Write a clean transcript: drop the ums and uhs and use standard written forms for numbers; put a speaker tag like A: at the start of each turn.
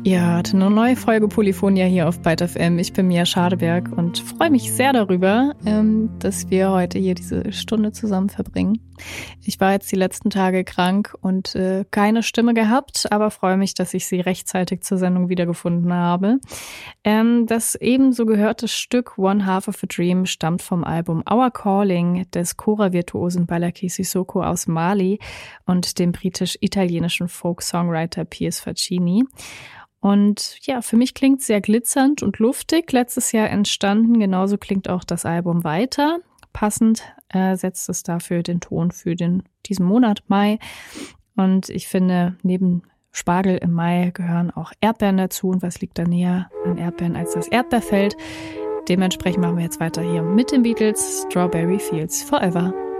A: Ihr hört eine neue Folge Polyphonia hier auf Byte FM. Ich bin Mia Schadeberg und freue mich sehr darüber, dass wir heute hier diese Stunde zusammen verbringen. Ich war jetzt die letzten Tage krank und keine Stimme gehabt, aber freue mich, dass ich sie rechtzeitig zur Sendung wiedergefunden habe. Das ebenso gehörte Stück One Half of a Dream stammt vom Album Our Calling des Kora-Virtuosen Balaké Sissoko aus Mali und dem britisch-italienischen Folk-Songwriter Piers Faccini. Und ja, für mich klingt es sehr glitzernd und luftig, letztes Jahr entstanden. Genauso klingt auch das Album weiter. Passend setzt es dafür den Ton für diesen Monat Mai. Und ich finde, neben Spargel im Mai gehören auch Erdbeeren dazu. Und was liegt da näher an Erdbeeren als das Erdbeerfeld? Dementsprechend machen wir jetzt weiter hier mit den Beatles, Strawberry Fields Forever.